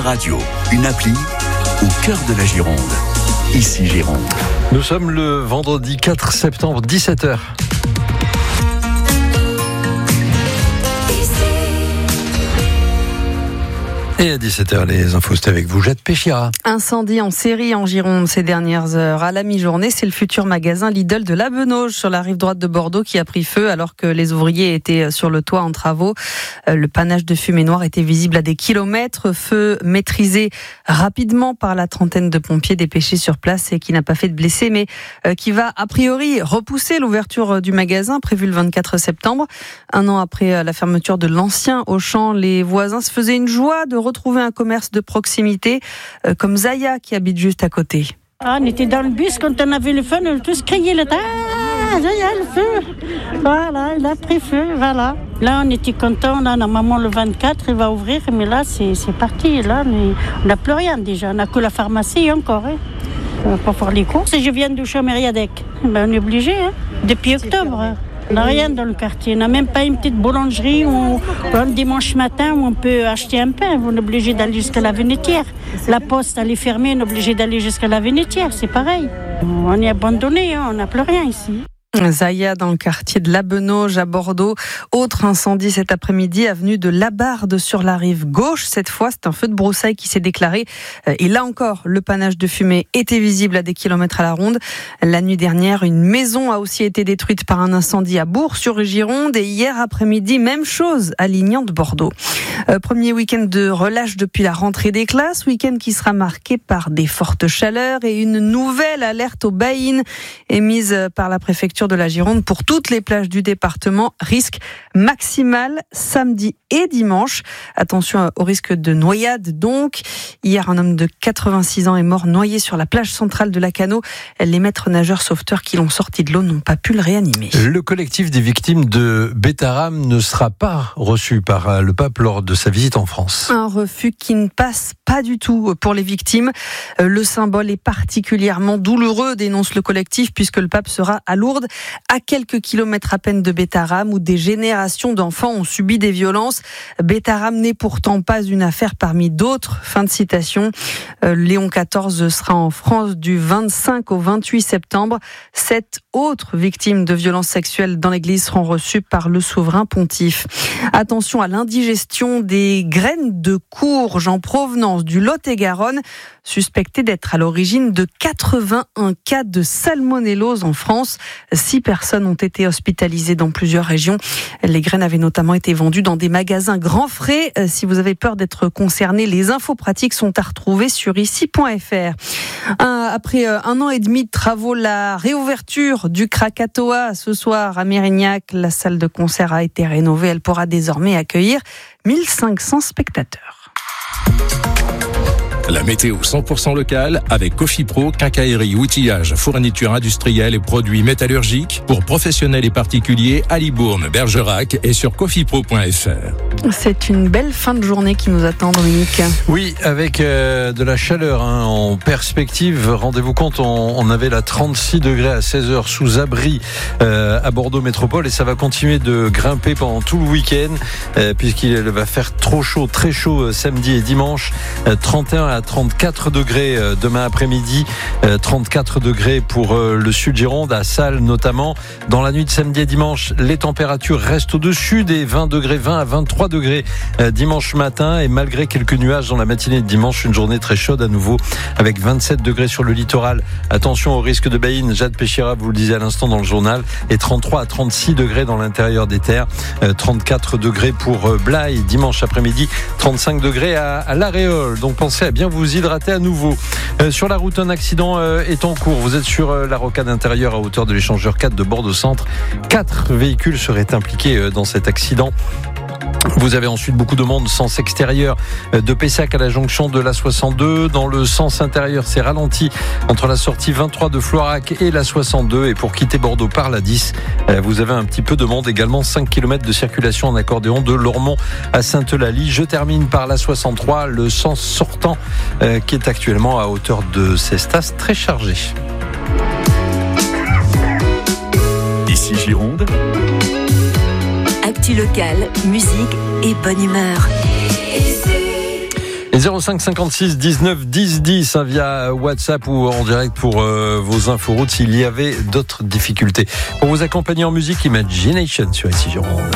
radio, une appli au cœur de la Gironde. Ici Gironde. Nous sommes le vendredi 4 septembre, 17h. Et à 17h, les infos, c'est avec vous, Jade Péchira. Incendie en série en Gironde ces dernières heures. À la mi-journée, c'est le futur magasin Lidl de l'Abenauge sur la rive droite de Bordeaux qui a pris feu alors que les ouvriers étaient sur le toit en travaux. Le panache de fumée noire était visible à des kilomètres. Feu maîtrisé rapidement par la trentaine de pompiers dépêchés sur place et qui n'a pas fait de blessés, mais qui va a priori repousser l'ouverture du magasin prévue le 24 septembre. Un an après la fermeture de l'ancien Auchan, les voisins se faisaient une joie de retrouver un commerce de proximité, comme Zaya qui habite juste à côté. On était dans le bus quand on avait le feu, on a tous crié le temps. Ah, Zaya, le feu. Voilà, il a pris feu, voilà. Là, on était contents. Là, normalement, le 24, il va ouvrir, mais là, c'est parti. Là, on n'a plus rien déjà. On n'a que la pharmacie encore. Hein. On va pas faire les courses. Et je viens de Chamériadec. Ben, on est obligé, hein, depuis octobre. On n'a rien dans le quartier. On n'a même pas une petite boulangerie ou un dimanche matin où on peut acheter un pain. On est obligé d'aller jusqu'à la Vénétière. La poste, elle est fermée, on est obligé d'aller jusqu'à la Vénétière. C'est pareil. On est abandonné, hein. On n'a plus rien ici. Zaya dans le quartier de l'Abenauge à Bordeaux. Autre incendie cet après-midi, avenue de Labarde sur la rive gauche. Cette fois, c'est un feu de broussailles qui s'est déclaré. Et là encore, le panache de fumée était visible à des kilomètres à la ronde. La nuit dernière, une maison a aussi été détruite par un incendie à Bourg-sur-Gironde. Et hier après-midi, même chose à Lignan de Bordeaux. Premier week-end de relâche depuis la rentrée des classes. Week-end qui sera marqué par des fortes chaleurs et une nouvelle alerte aux baïnes émise par la préfecture de la Gironde pour toutes les plages du département. Risque maximal samedi et dimanche. Attention au risque de noyade donc. Hier, un homme de 86 ans est mort noyé sur la plage centrale de Lacanau. Les maîtres nageurs sauveteurs qui l'ont sorti de l'eau n'ont pas pu le réanimer. Le collectif des victimes de Bétarame ne sera pas reçu par le pape lors de sa visite en France. Un refus qui ne passe pas du tout pour les victimes. Le symbole est particulièrement douloureux, dénonce le collectif, puisque le pape sera à Lourdes, à quelques kilomètres à peine de Bétarame, où des générations d'enfants ont subi des violences. Bétarame n'est pourtant pas une affaire parmi d'autres. Fin de citation. Léon XIV sera en France du 25 au 28 septembre. 7 autres victimes de violences sexuelles dans l'église seront reçues par le souverain pontife. Attention à l'indigestion des graines de courge en provenance du Lot-et-Garonne, suspectées d'être à l'origine de 81 cas de salmonellose en France. 6 personnes ont été hospitalisées dans plusieurs régions. Les graines avaient notamment été vendues dans des magasins grands frais. Si vous avez peur d'être concerné, les infos pratiques sont à retrouver sur ici.fr. Après un an et demi de travaux, la réouverture du Krakatoa ce soir à Mérignac. La salle de concert a été rénovée. Elle pourra désormais accueillir 1500 spectateurs. La météo 100% locale avec Cofipro, quincaillerie, outillage, fourniture industrielle et produits métallurgiques pour professionnels et particuliers à Libourne, Bergerac et sur cofipro.fr. C'est une belle fin de journée qui nous attend, Dominique. Oui, avec de la chaleur en perspective. Rendez-vous compte, on avait la 36 degrés à 16h sous abri à Bordeaux Métropole et ça va continuer de grimper pendant tout le week-end puisqu'il va faire trop chaud, très chaud samedi et dimanche. 31 à 34 degrés demain après-midi, 34 degrés pour le sud Gironde, à Salles notamment. Dans la nuit de samedi et dimanche, les températures restent au-dessus des 20 degrés, 20 à 23 degrés dimanche matin. Et malgré quelques nuages dans la matinée de dimanche, une journée très chaude à nouveau avec 27 degrés sur le littoral. Attention au risque de baïne, Jade Péchira vous le disait à l'instant dans le journal, et 33 à 36 degrés dans l'intérieur des terres, 34 degrés pour Blaye dimanche après-midi, 35 degrés à l'Aréole. Donc pensez à bien vous hydrater à nouveau. Sur la route, un accident est en cours. Vous êtes sur la rocade intérieure à hauteur de l'échangeur 4 de Bordeaux Centre. 4 véhicules seraient impliqués dans cet accident. Vous avez ensuite beaucoup de monde, sens extérieur de Pessac à la jonction de l'A62. Dans le sens intérieur, c'est ralenti entre la sortie 23 de Floirac et la 62. Et pour quitter Bordeaux par la 10, vous avez un petit peu de monde également. 5 km de circulation en accordéon de Lormont à Sainte-Eulalie. Je termine par la 63, le sens sortant qui est actuellement à hauteur de Cestas, très chargé. Ici Gironde. Actu locale, musique et bonne humeur. Et 05 56 19 10 10 via WhatsApp ou en direct pour vos inforoutes s'il y avait d'autres difficultés. Pour vous accompagner en musique, Imagination sur ici Gironde.